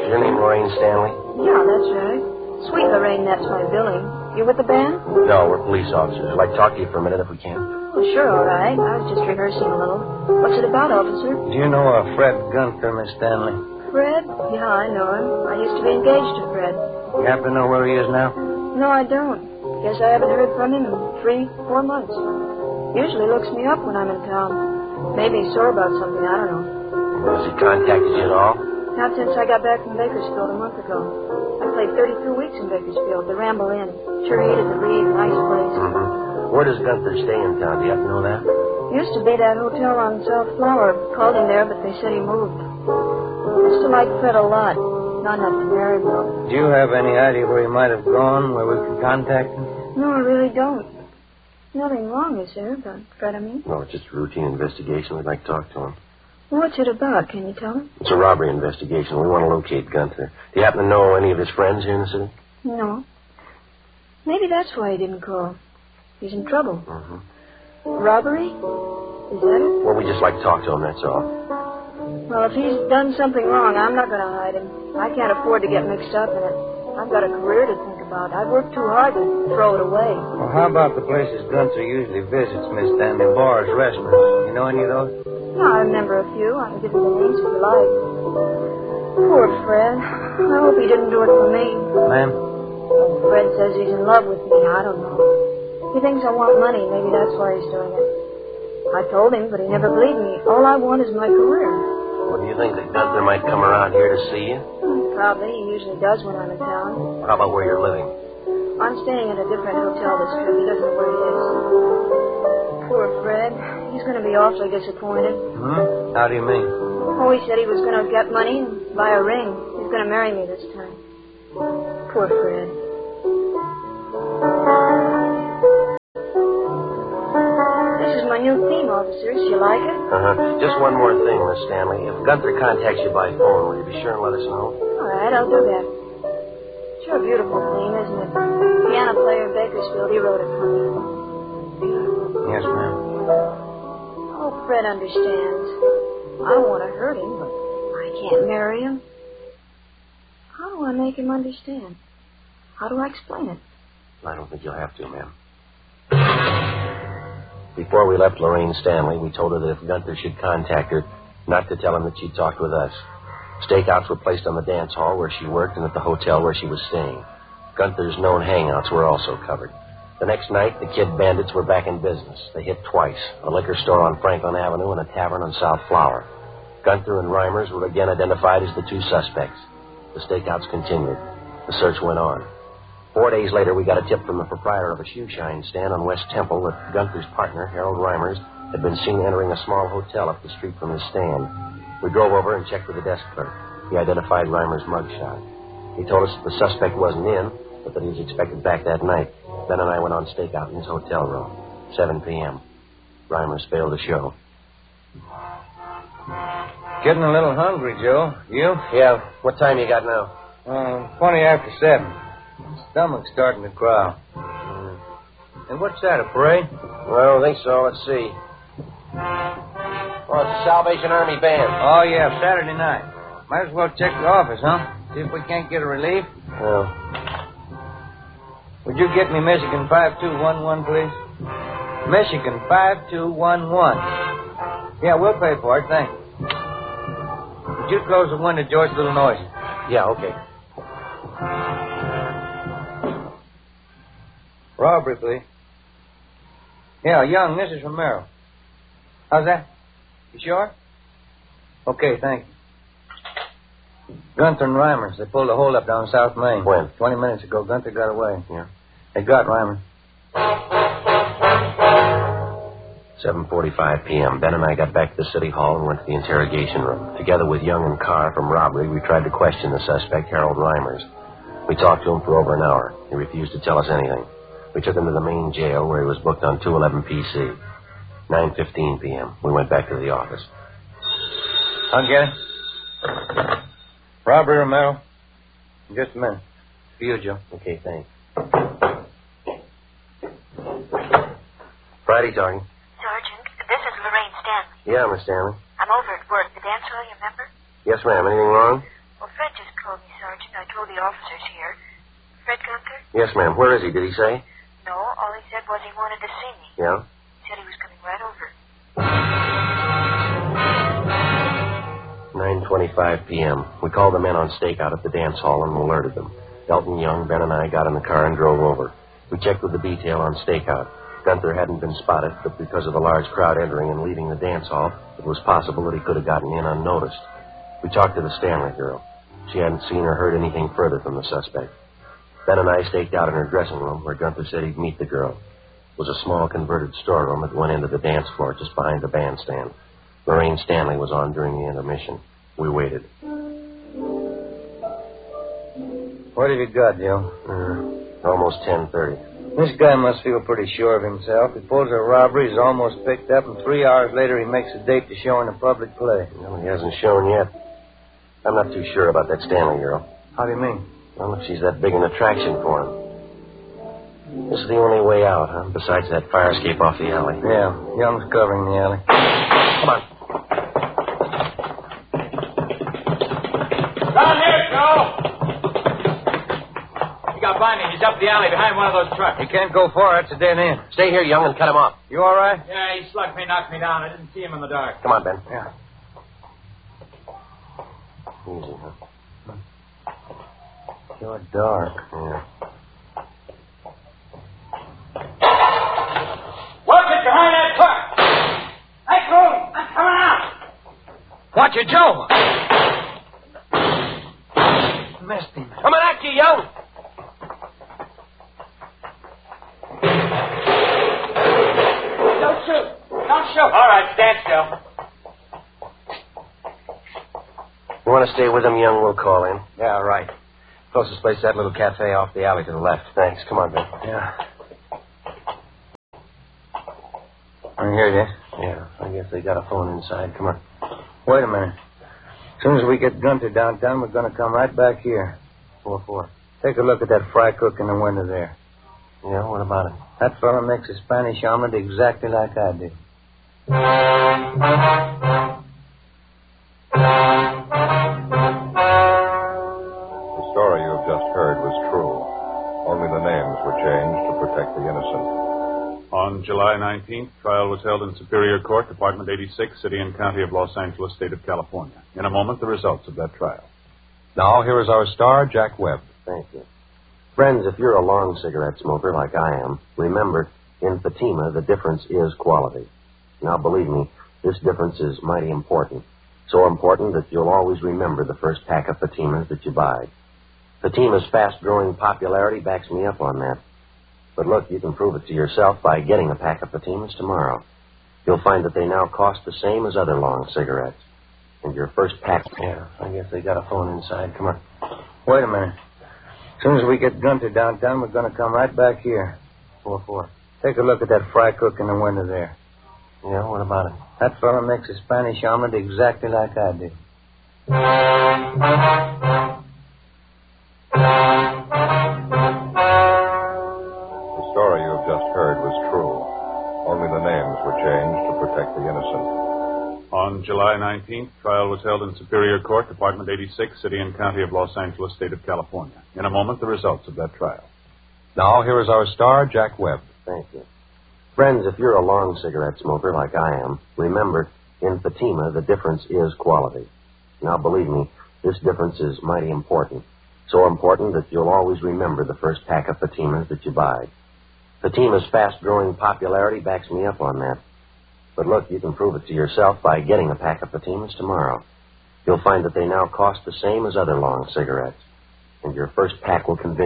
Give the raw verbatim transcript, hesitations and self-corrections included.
Your name Lorraine Stanley? Yeah, that's right. Sweet Lorraine, that's my billing. You with the band? No, we're police officers. I'd like to talk to you for a minute if we can. Well, sure, all right. I was just rehearsing a little. What's it about, officer? Do you know a Fred Gunther, Miss Stanley? Fred? Yeah, I know him. I used to be engaged to Fred. You happen to know where he is now? No, I don't. Guess I haven't heard from him in three, four months. Usually looks me up when I'm in town. Maybe he's sore about something, I don't know. Has he contacted you at all? Not since I got back from Bakersfield a month ago. I played thirty-two weeks in Bakersfield, the Ramble Inn. Sure hated to leave, nice place. Mm-hmm. Where does Gunther stay in town? Do you happen to know that? Used to be that hotel on South Flower. Called him there, but they said he moved. Used to like Fred a lot. Not enough to marry him, though. Do you have any idea where he might have gone, where we could contact him? No, I really don't. Nothing wrong, is there, about Fred, I mean? No, it's just a routine investigation. We'd like to talk to him. What's it about? Can you tell me? It's a robbery investigation. We want to locate Gunther. Do you happen to know any of his friends here in the city? No. Maybe that's why he didn't call. He's in trouble. Mm-hmm. Robbery? Is that it? Well, we just like to talk to him, that's all. Well, if he's done something wrong, I'm not going to hide him. I can't afford to get mixed up in it. I've got a career to think about. I've worked too hard to throw it away. Well, how about the places Gunther usually visits, Miss Stanley? Bars, restaurants. You know any of those? No, I remember a few. I can give you the names if you like. Poor Fred. I hope he didn't do it for me. Ma'am? Well, Fred says he's in love with me. I don't know. He thinks I want money. Maybe that's why he's doing it. I told him, but he never believed me. All I want is my career. Well, do you think that Gunther might come around here to see you? Probably. He usually does when I'm in town. How about where you're living? I'm staying at a different hotel this trip. He doesn't know where he is. Poor Fred. He's going to be awfully disappointed. Hmm? How do you mean? Oh, he said he was going to get money and buy a ring. He's going to marry me this time. Poor Fred. This is my new theme, officers. You like it? Uh-huh. Just one more thing, Miss Stanley. If Gunther contacts you by phone, will you be sure and let us know? All right, I'll do that. Sure, beautiful theme, isn't it? Piano player in Bakersfield, he wrote it for me. Beautiful. Yes, ma'am. Oh, Fred understands. I don't want to hurt him, but I can't marry him. How do I make him understand? How do I explain it? I don't think you'll have to, ma'am. Before we left Lorraine Stanley, we told her that if Gunther should contact her, not to tell him that she'd talked with us. Stakeouts were placed on the dance hall where she worked and at the hotel where she was staying. Gunther's known hangouts were also covered. The next night, the Kid Bandits were back in business. They hit twice, a liquor store on Franklin Avenue and a tavern on South Flower. Gunther and Reimers were again identified as the two suspects. The stakeouts continued. The search went on. Four days later, we got a tip from the proprietor of a shoe shine stand on West Temple that Gunther's partner, Harold Reimers, had been seen entering a small hotel up the street from his stand. We drove over and checked with the desk clerk. He identified Reimers' mugshot. He told us that the suspect wasn't in, but that he was expected back that night. Ben and I went on stakeout in his hotel room. seven p.m. Reimers failed to show. Getting a little hungry, Joe. You? Yeah. What time you got now? Uh, twenty after seven. Stomach's starting to growl. Mm. And what's that, a parade? Well, I don't think so. Let's see. Oh, it's the Salvation Army Band. Oh, yeah, Saturday night. Might as well check the office, huh? See if we can't get a relief. Well. Would you get me Michigan five two one one, please? Michigan five two one one. Yeah, we'll pay for it, thanks. Would you close the window, George? A little noise. Yeah, okay. Robbery, please. Yeah, Young, this is from Merrill. How's that? You sure? Okay, thank you. Gunther and Reimers, they pulled a hold-up down South Main. When? Twenty minutes ago. Gunther got away. Yeah. They got Reimers. seven forty-five p.m. Ben and I got back to the city hall and went to the interrogation room. Together with Young and Carr from robbery, we tried to question the suspect, Harold Reimers. We talked to him for over an hour. He refused to tell us anything. We took him to the main jail where he was booked on two eleven P C. nine fifteen p.m. We went back to the office. I'll get it. Robbery, Romero. In just a minute. For you, Joe. Okay, thanks. Friday talking. Sergeant, this is Lorraine Stanley. Yeah, Miss Stanley. I'm over at work. The dance hall, you remember? Yes, ma'am. Anything wrong? Well, Fred just called me told the officers here. Fred Gunther? Yes, ma'am. Where is he? Did he say? No, all he said was he wanted to see me. Yeah? Said he was coming right over. nine twenty-five p.m. We called the men on stakeout at the dance hall and alerted them. Elton Young, Ben, and I got in the car and drove over. We checked with the detail on stakeout. Gunther hadn't been spotted, but because of the large crowd entering and leaving the dance hall, it was possible that he could have gotten in unnoticed. We talked to the Stanley girl. She hadn't seen or heard anything further from the suspect. Ben and I staked out in her dressing room where Gunther said he'd meet the girl. It was a small converted storeroom that went into the dance floor just behind the bandstand. Lorraine Stanley was on during the intermission. We waited. What have you got, Joe? Uh, almost ten thirty. This guy must feel pretty sure of himself. He pulls a robbery, he's almost picked up, and three hours later he makes a date to show in a public play. Well, he hasn't shown yet. I'm not too sure about that Stanley girl. How do you mean? Well, if she's that big an attraction for him. This is the only way out, huh? Besides that fire escape off the alley. Yeah, Young's covering the alley. Come on. Down here, Joe! He got by me. He's up the alley behind one of those trucks. He can't go far. That's a dead end. Stay here, Young, and cut him off. You all right? Yeah, he slugged me, knocked me down. I didn't see him in the dark. Come on, Ben. Yeah. Easy, huh? Sure dark. Yeah. What's it behind that truck? Hey, Crew, I'm coming out. Watch it, Joe. Missed him. Coming at you, Young. Don't shoot. Don't shoot. All right, stand still. You want to stay with him, Young? We'll call in. Yeah, right. Closest place, that little cafe off the alley to the left. Thanks. Come on, Ben. Yeah. I'm here, Jay. Yeah, I guess they got a phone inside. Come on. Wait a minute. As soon as we get Gunter downtown, we're going to come right back here. four four. Take a look at that fry cook in the window there. Yeah, what about it? That fella makes a Spanish omelet exactly like I do. The story you've just heard was true. Only the names were changed to protect the innocent. On July nineteenth, trial was held in Superior Court, Department eighty-six, City and County of Los Angeles, State of California. In a moment, the results of that trial. Now, here is our star, Jack Webb. Thank you. Friends, if you're a long cigarette smoker like I am, remember, in Fatima, the difference is quality. Now, believe me, this difference is mighty important. So important that you'll always remember the first pack of Fatimas that you buy. Fatima's fast-growing popularity backs me up on that. But look, you can prove it to yourself by getting a pack of Fatimas tomorrow. You'll find that they now cost the same as other long cigarettes. And your first pack... Yeah, I guess they got a phone inside. Come on. Wait a minute. As soon as we get Gunter downtown, we're going to come right back here. four four. Take a look at that fry cook in the window there. Yeah, what about it? That fella makes a Spanish omelet exactly like I do. The story you've just heard was true. Only the names were changed to protect the innocent. On July nineteenth, trial was held in Superior Court, Department eighty-six, City and County of Los Angeles, State of California. In a moment, the results of that trial. Now, here is our star, Jack Webb. Thank you. Friends, if you're a long cigarette smoker like I am, remember, in Fatima, the difference is quality. Now, believe me, this difference is mighty important. So important that you'll always remember the first pack of Fatimas that you buy. Fatima's fast-growing popularity backs me up on that. But look, you can prove it to yourself by getting a pack of Fatimas tomorrow. You'll find that they now cost the same as other long cigarettes. And your first pack will convince